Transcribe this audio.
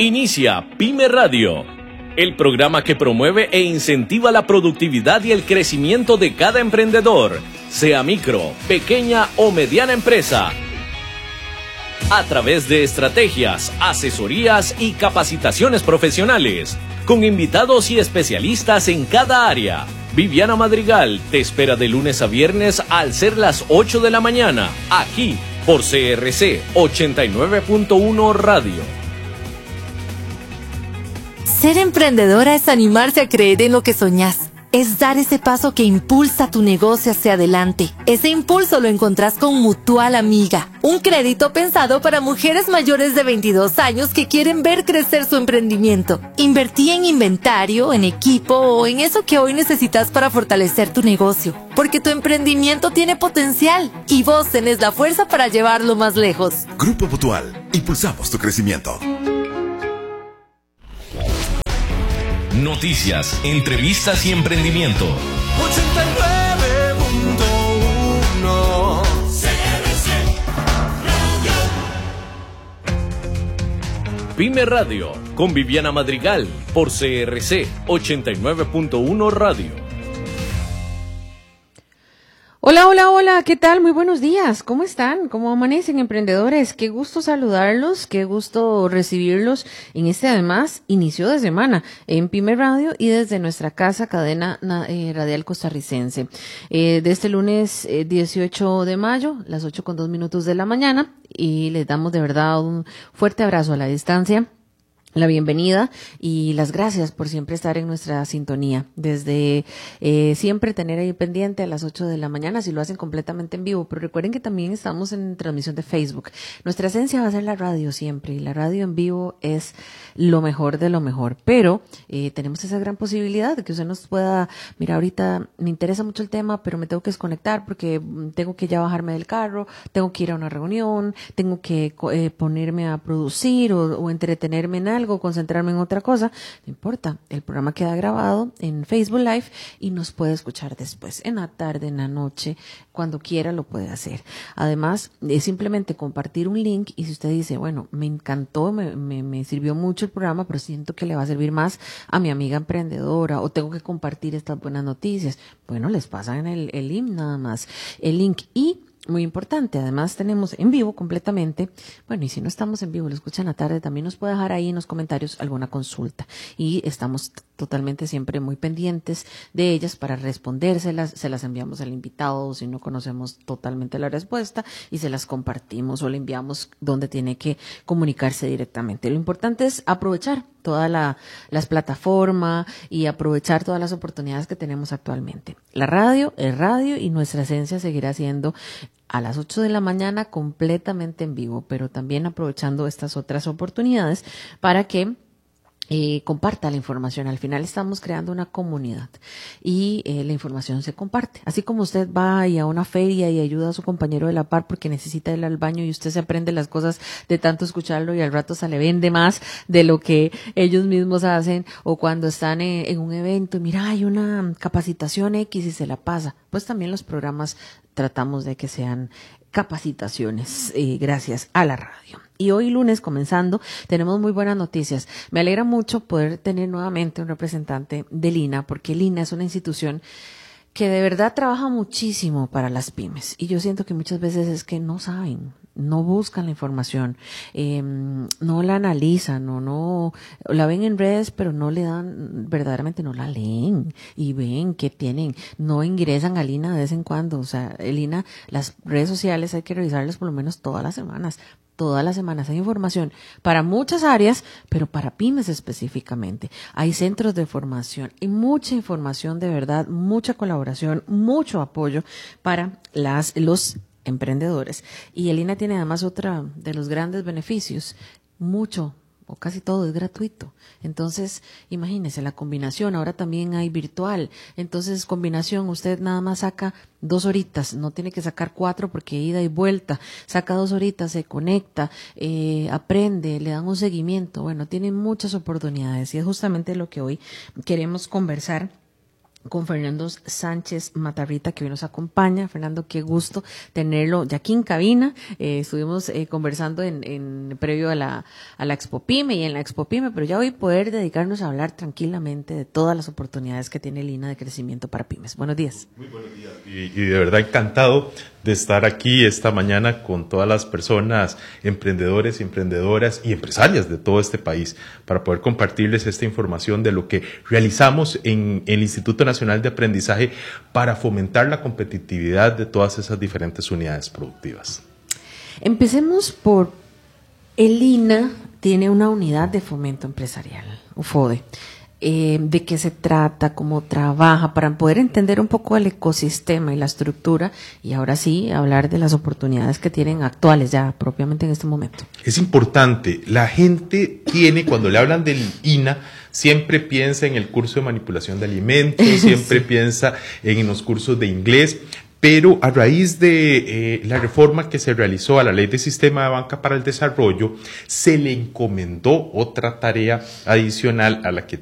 Inicia Pyme Radio, el programa que promueve e incentiva la productividad y el crecimiento de cada emprendedor, sea micro, pequeña o mediana empresa, a través de estrategias, asesorías y capacitaciones profesionales, con invitados y especialistas en cada área. Viviana Madrigal te espera de lunes a viernes al ser las 8 de la mañana, aquí por CRC 89.1 Radio. Ser emprendedora es animarse a creer en lo que soñás. Es dar ese paso que impulsa tu negocio hacia adelante. Ese impulso lo encontrás con Mutual Amiga, un crédito pensado para mujeres mayores de 22 años que quieren ver crecer su emprendimiento. Invertí en inventario, en equipo o en eso que hoy necesitas para fortalecer tu negocio. Porque tu emprendimiento tiene potencial y vos tenés la fuerza para llevarlo más lejos. Grupo Mutual, impulsamos tu crecimiento. Noticias, entrevistas y emprendimiento. 89.1 CRC Radio. Pyme Radio con Viviana Madrigal por CRC 89.1 Radio. Hola, hola, hola, ¿qué tal? Muy buenos días, ¿cómo están? ¿Cómo amanecen, emprendedores? Qué gusto saludarlos, qué gusto recibirlos en este, además, inicio de semana en Pyme Radio y desde nuestra casa, cadena radial costarricense. De este lunes 18 de mayo, las 8:02 de la mañana, y les damos de verdad un fuerte abrazo a la distancia. La bienvenida y las gracias por siempre estar en nuestra sintonía, desde siempre tener ahí pendiente a las 8 de la mañana si lo hacen completamente en vivo, pero recuerden que también estamos en transmisión de Facebook. Nuestra esencia va a ser la radio siempre y la radio en vivo es lo mejor de lo mejor, pero tenemos esa gran posibilidad de que usted nos pueda, mira, ahorita me interesa mucho el tema, pero me tengo que desconectar porque tengo que ya bajarme del carro, tengo que ir a una reunión, tengo que ponerme a producir o entretenerme en algo, concentrarme en otra cosa, no importa, el programa queda grabado en Facebook Live y nos puede escuchar después, en la tarde, en la noche, cuando quiera lo puede hacer. Además, es simplemente compartir un link y si usted dice, bueno, me encantó, me sirvió mucho el programa, pero siento que le va a servir más a mi amiga emprendedora o tengo que compartir estas buenas noticias, bueno, les pasan el link nada más, el link y muy importante, además tenemos en vivo completamente, bueno, y si no estamos en vivo, lo escuchan a la tarde, también nos puede dejar ahí en los comentarios alguna consulta y estamos totalmente siempre muy pendientes de ellas para respondérselas, se las enviamos al invitado si no conocemos totalmente la respuesta y se las compartimos o le enviamos donde tiene que comunicarse directamente. Lo importante es aprovechar toda las plataformas y aprovechar todas las oportunidades que tenemos actualmente. La radio es radio y nuestra esencia seguirá siendo a las 8 de la mañana completamente en vivo, pero también aprovechando estas otras oportunidades para que comparta la información. Al final estamos creando una comunidad y la información se comparte. Así como usted va a una feria y ayuda a su compañero de la par porque necesita ir al baño y usted se aprende las cosas de tanto escucharlo y al rato se le vende más de lo que ellos mismos hacen, o cuando están en un evento y mira, hay una capacitación X y se la pasa. Pues también los programas tratamos de que sean capacitaciones gracias a la radio. Y hoy lunes comenzando tenemos muy buenas noticias. Me alegra mucho poder tener nuevamente un representante de Lina, porque Lina es una institución que de verdad trabaja muchísimo para las pymes y yo siento que muchas veces es que no saben, no buscan la información, no la analizan o no la ven en redes, pero no le dan, verdaderamente no la leen y ven qué tienen, no ingresan a Lina de vez en cuando. O sea, Lina, las redes sociales hay que revisarlas por lo menos todas las semanas hay información para muchas áreas, pero para pymes específicamente. Hay centros de formación y mucha información de verdad, mucha colaboración, mucho apoyo para los emprendedores. Y Elina tiene además otra de los grandes beneficios, mucho o casi todo es gratuito. Entonces, imagínese la combinación, ahora también hay virtual. Entonces, combinación, usted nada más saca 2 horitas, no tiene que sacar 4 porque ida y vuelta, saca 2 horitas, se conecta, aprende, le dan un seguimiento. Bueno, tiene muchas oportunidades y es justamente lo que hoy queremos conversar con Fernando Sánchez Matarrita, que hoy nos acompaña. Fernando, qué gusto tenerlo ya aquí en cabina. Estuvimos conversando en previo a la Expo Pyme y en la Expo Pyme, pero ya hoy poder dedicarnos a hablar tranquilamente de todas las oportunidades que tiene el INA de crecimiento para pymes. Buenos días. Muy buenos días. Y de verdad encantado de estar aquí esta mañana con todas las personas, emprendedores y emprendedoras y empresarias de todo este país, para poder compartirles esta información de lo que realizamos en el Instituto Nacional de Aprendizaje para fomentar la competitividad de todas esas diferentes unidades productivas. Empecemos por el INA tiene una unidad de fomento empresarial, UFODE. De qué se trata, cómo trabaja, para poder entender un poco el ecosistema y la estructura, y ahora sí hablar de las oportunidades que tienen actuales ya propiamente en este momento. Es importante, la gente tiene, cuando le hablan del INA, siempre piensa en el curso de manipulación de alimentos, siempre sí piensa en los cursos de inglés. Pero a raíz de la reforma que se realizó a la Ley de Sistema de Banca para el Desarrollo, se le encomendó otra tarea adicional a la que